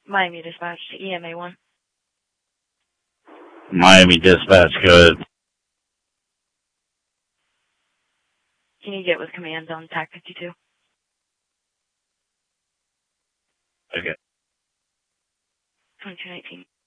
Miami Dispatch to EMA 1. Miami Dispatch, go ahead. Can you get with command on TAC 52? Okay. 2219.